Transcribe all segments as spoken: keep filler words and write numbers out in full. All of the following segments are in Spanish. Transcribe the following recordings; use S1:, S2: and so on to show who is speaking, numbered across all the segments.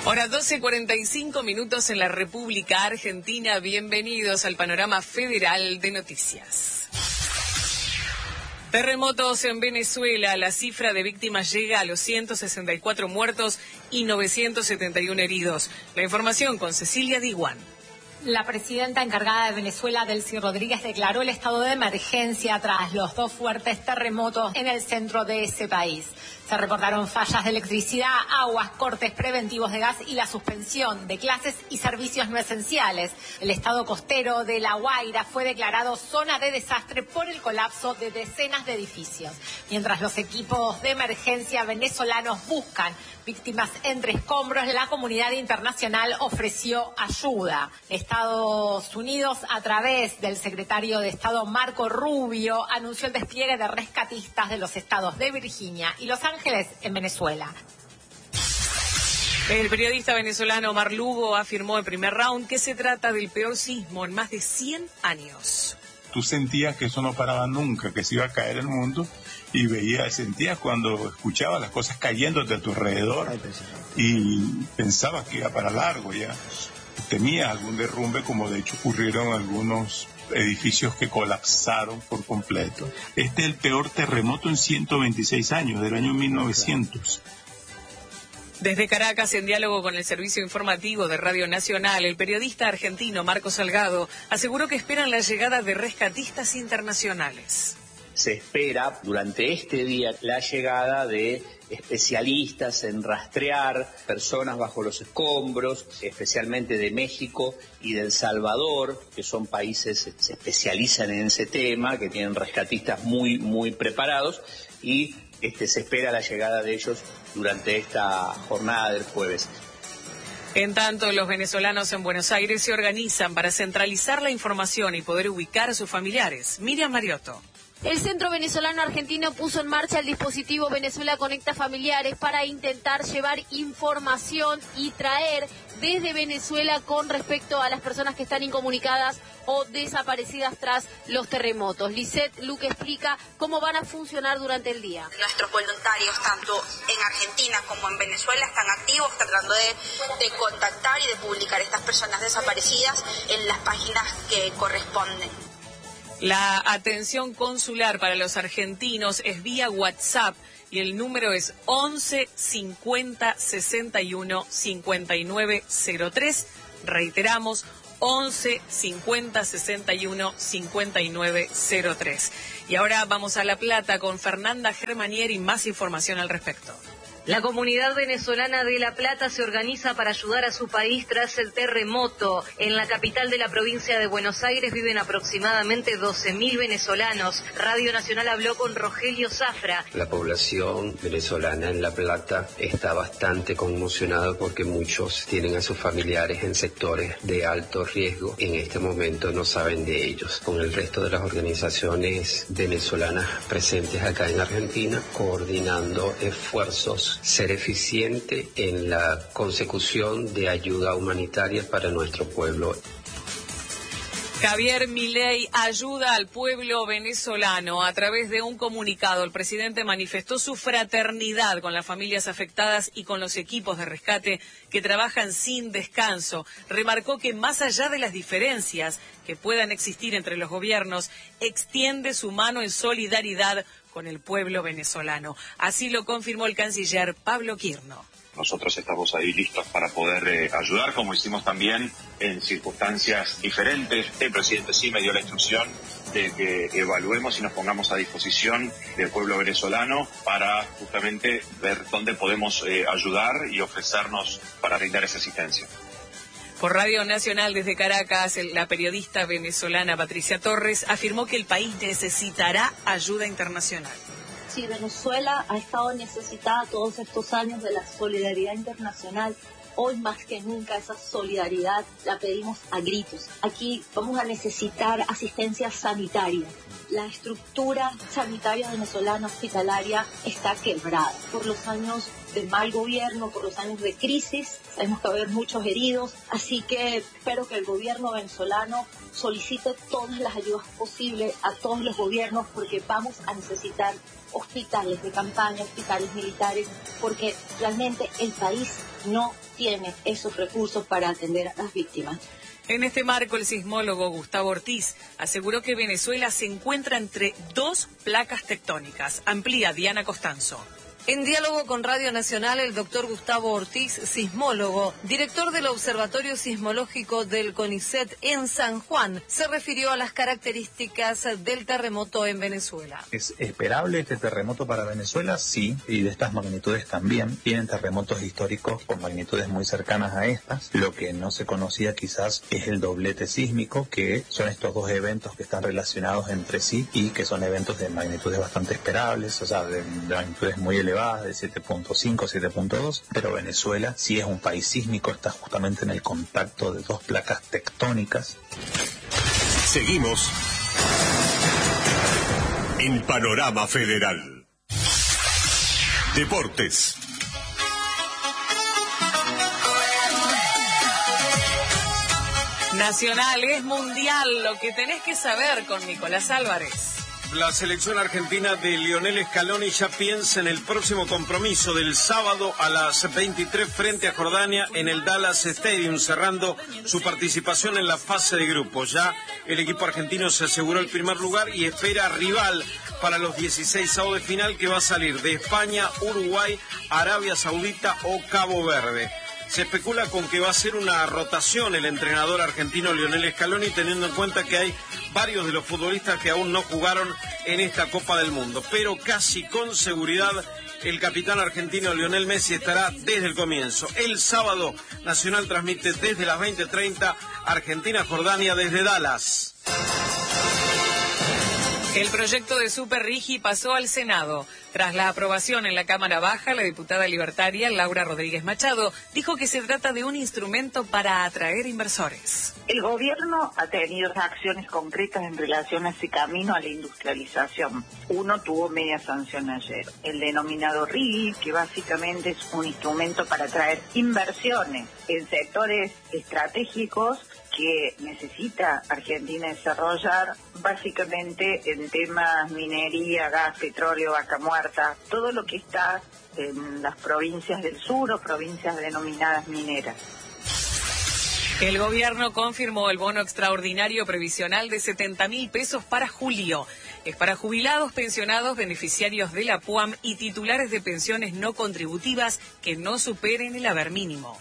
S1: Hora doce cuarenta y cinco minutos en la República Argentina. Bienvenidos al panorama federal de noticias. Terremotos en Venezuela. La cifra de víctimas llega a los ciento sesenta y cuatro muertos y novecientos setenta y uno heridos. La información con Cecilia Diguán.
S2: La presidenta encargada de Venezuela, Delcy Rodríguez, declaró el estado de emergencia tras los dos fuertes terremotos en el centro de ese país. Se reportaron fallas de electricidad, aguas, cortes preventivos de gas y la suspensión de clases y servicios no esenciales. El estado costero de La Guaira fue declarado zona de desastre por el colapso de decenas de edificios. Mientras los equipos de emergencia venezolanos buscan víctimas entre escombros, la comunidad internacional ofreció ayuda. Estados Unidos, a través del secretario de Estado Marco Rubio, anunció el despliegue de rescatistas de los estados de Virginia y Los Ángeles en Venezuela.
S1: El periodista venezolano Omar Lugo afirmó en primer round que se trata del peor sismo en más de cien años.
S3: Tú sentías que eso no paraba nunca, que se iba a caer el mundo, y veías, sentías cuando escuchabas las cosas cayendo de tu alrededor y pensabas que iba para largo ya. Temías algún derrumbe, como de hecho ocurrieron algunos edificios que colapsaron por completo. Este es el peor terremoto en ciento veintiséis años, del año mil novecientos.
S1: Desde Caracas, en diálogo con el servicio informativo de Radio Nacional, el periodista argentino Marco Salgado aseguró que esperan la llegada de rescatistas internacionales.
S4: Se espera durante este día la llegada de especialistas en rastrear personas bajo los escombros, especialmente de México y de El Salvador, que son países que se especializan en ese tema, que tienen rescatistas muy, muy preparados, y este, se espera la llegada de ellos durante esta jornada del jueves.
S1: En tanto, los venezolanos en Buenos Aires se organizan para centralizar la información y poder ubicar a sus familiares. Miriam Mariotto.
S5: El Centro Venezolano Argentino puso en marcha el dispositivo Venezuela Conecta Familiares para intentar llevar información y traer desde Venezuela con respecto a las personas que están incomunicadas o desaparecidas tras los terremotos. Lisette Luque explica cómo van a funcionar durante el día.
S6: Nuestros voluntarios, tanto en Argentina como en Venezuela, están activos tratando de, de contactar y de publicar estas personas desaparecidas en las páginas que corresponden.
S1: La atención consular para los argentinos es vía WhatsApp y el número es once cincuenta sesenta y uno cincuenta y nueve cero tres. Reiteramos, once cincuenta sesenta y uno cincuenta y nueve cero tres. Y ahora vamos a La Plata con Fernanda Germanieri y más información al respecto.
S7: La comunidad venezolana de La Plata se organiza para ayudar a su país tras el terremoto. En la capital de la provincia de Buenos Aires viven aproximadamente doce mil venezolanos. Radio Nacional habló con Rogelio Zafra.
S8: La población venezolana en La Plata está bastante conmocionada porque muchos tienen a sus familiares en sectores de alto riesgo. En este momento no saben de ellos. Con el resto de las organizaciones venezolanas presentes acá en Argentina, coordinando esfuerzos, ser eficiente en la consecución de ayuda humanitaria para nuestro pueblo.
S1: Javier Milei ayuda al pueblo venezolano. A través de un comunicado, el presidente manifestó su fraternidad con las familias afectadas y con los equipos de rescate que trabajan sin descanso. Remarcó que más allá de las diferencias que puedan existir entre los gobiernos, extiende su mano en solidaridad con el pueblo venezolano. Así lo confirmó el canciller Pablo Quirno.
S9: Nosotros estamos ahí listos para poder eh, ayudar, como hicimos también en circunstancias diferentes. El presidente sí me dio la instrucción de que evaluemos y nos pongamos a disposición del pueblo venezolano para justamente ver dónde podemos eh, ayudar y ofrecernos para brindar esa asistencia.
S1: Por Radio Nacional desde Caracas, la periodista venezolana Patricia Torres afirmó que el país necesitará ayuda internacional.
S10: Sí, Venezuela ha estado necesitada todos estos años de la solidaridad internacional. Hoy más que nunca esa solidaridad la pedimos a gritos. Aquí vamos a necesitar asistencia sanitaria. La estructura sanitaria venezolana hospitalaria está quebrada por los años de mal gobierno, por los años de crisis. Sabemos que va a haber muchos heridos, así que espero que el gobierno venezolano solicite todas las ayudas posibles a todos los gobiernos, porque vamos a necesitar hospitales de campaña, hospitales militares, porque realmente el país no tiene esos recursos para atender a las víctimas.
S1: En este marco, el sismólogo Gustavo Ortiz aseguró que Venezuela se encuentra entre dos placas tectónicas. Amplía Diana Costanzo.
S11: En diálogo con Radio Nacional, el doctor Gustavo Ortiz, sismólogo, director del Observatorio Sismológico del CONICET en San Juan, se refirió a las características del terremoto en Venezuela.
S12: ¿Es esperable este terremoto para Venezuela? Sí, y de estas magnitudes también. Tienen terremotos históricos con magnitudes muy cercanas a estas. Lo que no se conocía quizás es el doblete sísmico, que son estos dos eventos que están relacionados entre sí y que son eventos de magnitudes bastante esperables, o sea, de, de magnitudes muy elevadas, de siete punto cinco, siete punto dos, pero Venezuela, si es un país sísmico, está justamente en el contacto de dos placas tectónicas.
S13: Seguimos en Panorama Federal. Deportes.
S1: Nacional es mundial, lo que tenés que saber con Nicolás Álvarez.
S14: La selección argentina de Lionel Scaloni ya piensa en el próximo compromiso del sábado a las veintitrés frente a Jordania en el Dallas Stadium, cerrando su participación en la fase de grupos. Ya el equipo argentino se aseguró el primer lugar y espera rival para los dieciséis avos de final, que va a salir de España, Uruguay, Arabia Saudita o Cabo Verde. Se especula con que va a ser una rotación el entrenador argentino Lionel Scaloni, teniendo en cuenta que hay varios de los futbolistas que aún no jugaron en esta Copa del Mundo. Pero casi con seguridad el capitán argentino Lionel Messi estará desde el comienzo. El sábado Nacional transmite desde las veinte treinta Argentina-Jordania desde Dallas.
S1: El proyecto de Super Rigi pasó al Senado. Tras la aprobación en la Cámara Baja, la diputada libertaria Laura Rodríguez Machado dijo que se trata de un instrumento para atraer inversores.
S15: El gobierno ha tenido acciones concretas en relación a ese camino a la industrialización. Uno tuvo media sanción ayer, el denominado Rigi, que básicamente es un instrumento para atraer inversiones en sectores estratégicos que necesita Argentina desarrollar, básicamente en temas minería, gas, petróleo, vaca muerta, todo lo que está en las provincias del sur o provincias denominadas mineras.
S1: El gobierno confirmó el bono extraordinario previsional de setenta mil pesos para julio. Es para jubilados, pensionados, beneficiarios de la P U A M y titulares de pensiones no contributivas que no superen el haber mínimo.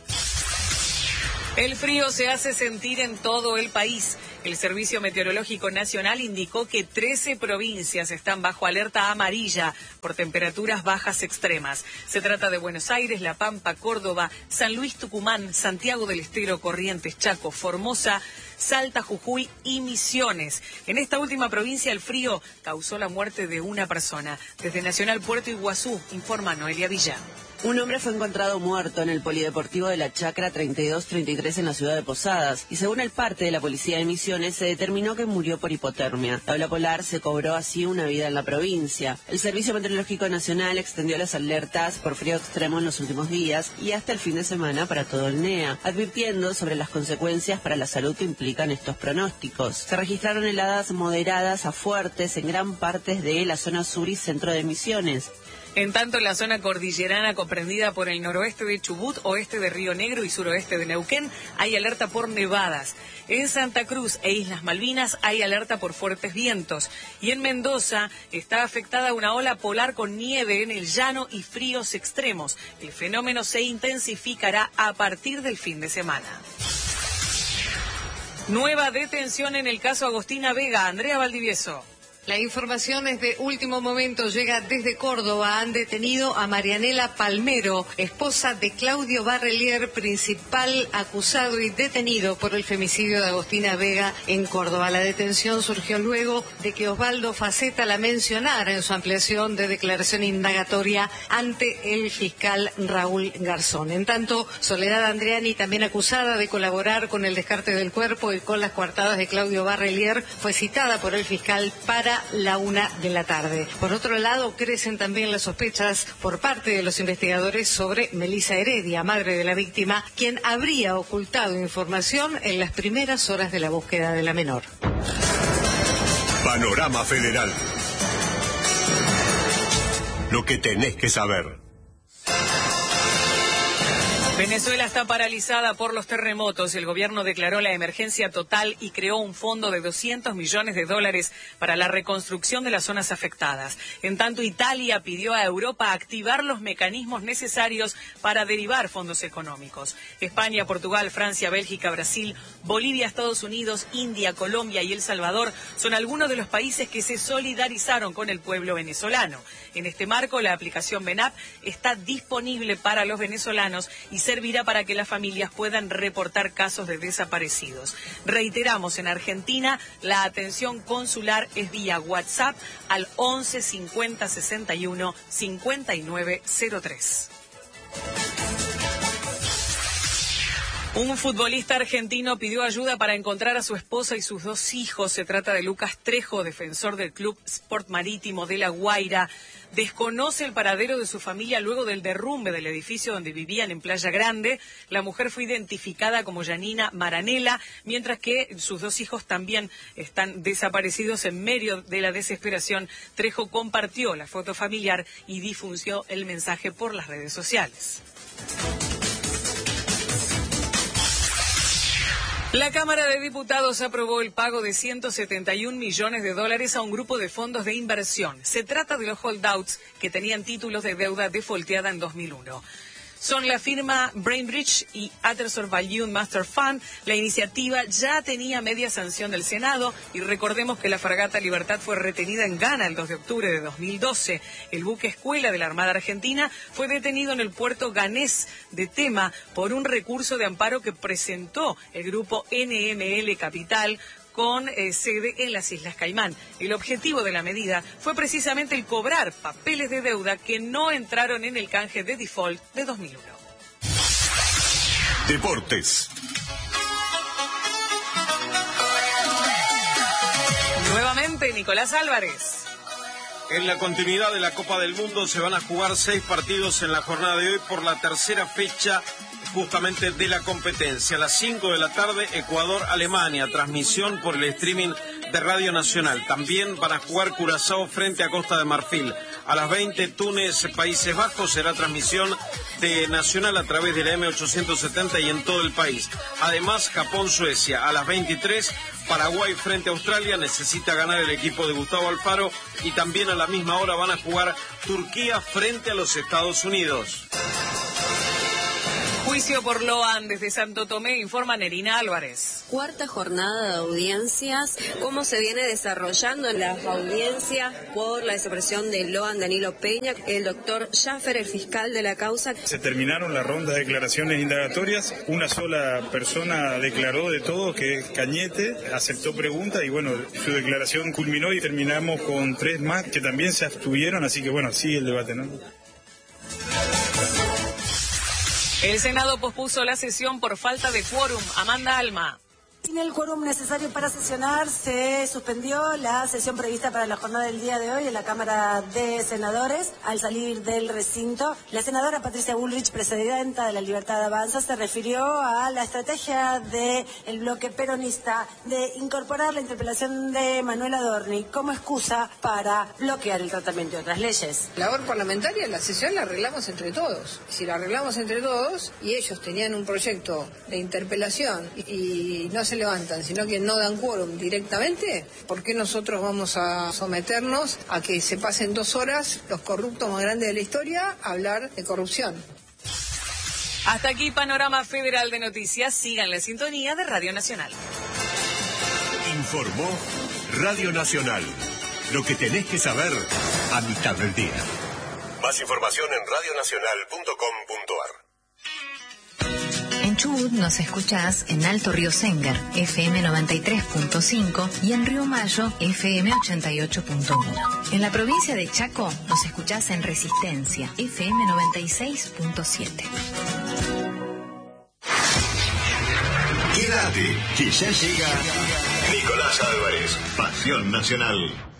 S1: El frío se hace sentir en todo el país. El Servicio Meteorológico Nacional indicó que trece provincias están bajo alerta amarilla por temperaturas bajas extremas. Se trata de Buenos Aires, La Pampa, Córdoba, San Luis, Tucumán, Santiago del Estero, Corrientes, Chaco, Formosa, Salta, Jujuy y Misiones. En esta última provincia el frío causó la muerte de una persona. Desde Nacional Puerto Iguazú, informa Noelia Villán.
S16: Un hombre fue encontrado muerto en el polideportivo de la Chacra treinta y dos treinta y tres en la ciudad de Posadas y según el parte de la policía de Misiones se determinó que murió por hipotermia. La ola polar se cobró así una vida en la provincia. El Servicio Meteorológico Nacional extendió las alertas por frío extremo en los últimos días y hasta el fin de semana para todo el N E A, advirtiendo sobre las consecuencias para la salud que implican estos pronósticos. Se registraron heladas moderadas a fuertes en gran parte de la zona sur y centro de Misiones.
S1: En tanto, en la zona cordillerana comprendida por el noroeste de Chubut, oeste de Río Negro y suroeste de Neuquén, hay alerta por nevadas. En Santa Cruz e Islas Malvinas hay alerta por fuertes vientos. Y en Mendoza está afectada una ola polar con nieve en el llano y fríos extremos. El fenómeno se intensificará a partir del fin de semana. Nueva detención en el caso Agostina Vega. Andrea Valdivieso.
S11: La información es de último momento, llega desde Córdoba. Han detenido a Marianela Palmero, esposa de Claudio Barrelier, principal acusado y detenido por el femicidio de Agostina Vega en Córdoba. La detención surgió luego de que Osvaldo Faceta la mencionara en su ampliación de declaración indagatoria ante el fiscal Raúl Garzón. En tanto, Soledad Andreani, también acusada de colaborar con el descarte del cuerpo y con las coartadas de Claudio Barrelier, fue citada por el fiscal para la una de la tarde. Por otro lado, crecen también las sospechas por parte de los investigadores sobre Melissa Heredia, madre de la víctima, quien habría ocultado información en las primeras horas de la búsqueda de la menor.
S13: Panorama Federal. Lo que tenés que saber.
S1: Venezuela está paralizada por los terremotos. El gobierno declaró la emergencia total y creó un fondo de doscientos millones de dólares para la reconstrucción de las zonas afectadas. En tanto, Italia pidió a Europa activar los mecanismos necesarios para derivar fondos económicos. España, Portugal, Francia, Bélgica, Brasil, Bolivia, Estados Unidos, India, Colombia y El Salvador son algunos de los países que se solidarizaron con el pueblo venezolano. En este marco, la aplicación VENAP está disponible para los venezolanos y servirá para que las familias puedan reportar casos de desaparecidos. Reiteramos, en Argentina la atención consular es vía WhatsApp al once cincuenta sesenta y uno cincuenta y nueve cero tres. Un futbolista argentino pidió ayuda para encontrar a su esposa y sus dos hijos. Se trata de Lucas Trejo, defensor del Club Sport Marítimo de La Guaira. Desconoce el paradero de su familia luego del derrumbe del edificio donde vivían en Playa Grande. La mujer fue identificada como Yanina Maranela, mientras que sus dos hijos también están desaparecidos. En medio de la desesperación, Trejo compartió la foto familiar y difundió el mensaje por las redes sociales. La Cámara de Diputados aprobó el pago de ciento setenta y un millones de dólares a un grupo de fondos de inversión. Se trata de los holdouts que tenían títulos de deuda defaulteada en dos mil uno. Son la firma Brainbridge y Atherson Value Master Fund. La iniciativa ya tenía media sanción del Senado y recordemos que la fragata Libertad fue retenida en Ghana el dos de octubre de dos mil doce. El buque escuela de la Armada Argentina fue detenido en el puerto ganés de Tema por un recurso de amparo que presentó el grupo N M L Capital con eh, sede en las Islas Caimán. El objetivo de la medida fue precisamente el cobrar papeles de deuda que no entraron en el canje de default de dos mil uno.
S13: Deportes.
S1: Nuevamente, Nicolás Álvarez.
S14: En la continuidad de la Copa del Mundo se van a jugar seis partidos en la jornada de hoy por la tercera fecha justamente de la competencia. A las cinco de la tarde, Ecuador-Alemania, transmisión por el streaming de Radio Nacional. También van a jugar Curazao frente a Costa de Marfil. A las veinte, Túnez, Países Bajos, será transmisión de Nacional a través de la M ochocientos setenta y en todo el país. Además, Japón-Suecia. A las veintitrés, Paraguay frente a Australia, necesita ganar el equipo de Gustavo Alfaro. Y también a la misma hora van a jugar Turquía frente a los Estados Unidos.
S1: Juicio por Loan desde Santo Tomé, informa Nerina Álvarez.
S17: Cuarta jornada de audiencias. ¿Cómo se viene desarrollando las audiencias por la desaparición de Loan Danilo Peña? El doctor Schaffer, el fiscal de la causa.
S18: Se terminaron las rondas de declaraciones indagatorias. Una sola persona declaró de todo, que es Cañete, aceptó preguntas y bueno, su declaración culminó y terminamos con tres más que también se abstuvieron, así que bueno, sigue el debate, ¿no?
S1: El Senado pospuso la sesión por falta de quórum. Amanda Alma.
S19: Sin el quórum necesario para sesionar, se suspendió la sesión prevista para la jornada del día de hoy en la Cámara de Senadores. Al salir del recinto, la senadora Patricia Bullrich, presidenta de la Libertad Avanza, se refirió a la estrategia del bloque peronista de incorporar la interpelación de Manuel Adorni como excusa para bloquear el tratamiento de otras leyes.
S20: La labor parlamentaria, la sesión la arreglamos entre todos. Si la arreglamos entre todos y ellos tenían un proyecto de interpelación y, y no se levantan, sino que no dan quórum directamente, ¿por qué nosotros vamos a someternos a que se pasen dos horas los corruptos más grandes de la historia a hablar de corrupción?
S1: Hasta aquí Panorama Federal de Noticias. Sigan la sintonía de Radio Nacional.
S13: Informó Radio Nacional. Lo que tenés que saber a mitad del día. Más información en radio nacional punto com punto ar.
S21: En Chubut nos escuchás en Alto Río Sengar, F M noventa y tres punto cinco y en Río Mayo, F M ochenta y ocho punto uno. En la provincia de Chaco nos escuchás en Resistencia, F M noventa y seis punto siete.
S13: Quédate, que ya llega Nicolás Álvarez, Pasión Nacional.